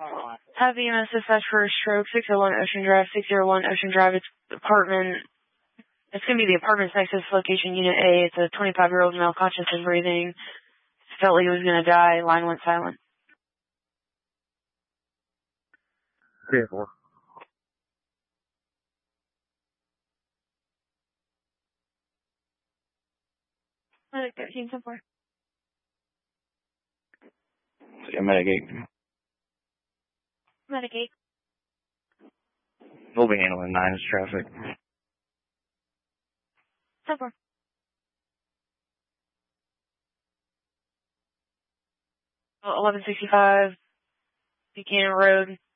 Have EMS dispatch for a stroke, 601 Ocean Drive, 601 Ocean Drive. It's apartment. It's going to be the apartment's nexus location, Unit A. It's a 25-year-old male, conscious and breathing. Felt like he was going to die. Line went silent. 3-4. Medic 13, 10-4. Yeah, Medic 8. Medic 8. We'll be handling 9 as traffic. 10-4. Oh, 1165 Buchanan Road.